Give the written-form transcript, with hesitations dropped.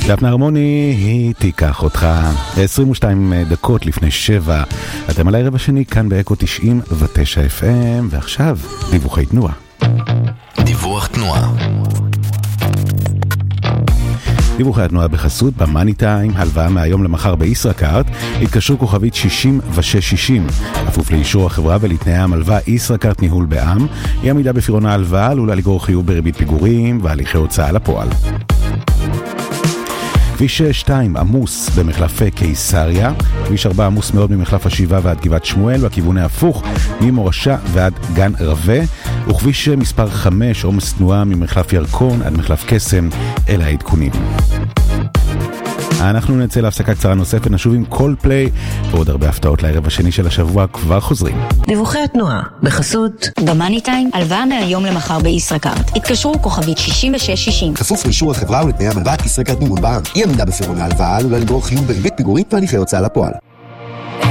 דפנה הרמוני, היא תיקח אותך 22 דקות לפני 7. אתם על הערב השני כאן באקו 99 FM, ועכשיו דיווחי תנועה. דיווח תנועה. דיווחי התנועה בחסות במאני טיים, הלוואה מהיום למחר בישראכרט, התקשרו כוכבית 6660, כפוף לאישור החברה ולתנאי המלווה. ישראכרט ניהול בע"מ, היא עמידה בפירעון ההלוואה, עלולה לגרור חיוב בריבית פיגורים והליכי הוצאה לפועל. כביש 2 עמוס במחלף קיסריה, כביש 4 עמוס מאוד ממחלף השבעה ועד גבעת שמואל, והכיוון ההפוך ממורשה ועד גן רווה, וכביש מספר 5 עומס תנועה ממחלף ירקון עד מחלף קסם. אל העדכונים. אנחנו נצא להפסקה קצרה נוספת, נשוב עם כל פליי ועוד הרבה הפתעות לערב השני של השבוע. כבר חוזרים. דיווחי התנועה בחסות במאני טיים, הלוואה מהיום למחר בישראכרט, התקשרו כוכבית 6660, כפוף לאישור החברה ולתנאי המלווה. ישראכרט ניהול בע"מ, היא עמידה בפירעון ההלוואה, עלולה לגרור חיוב בריבית פיגורית והליכי הוצאה לפועל.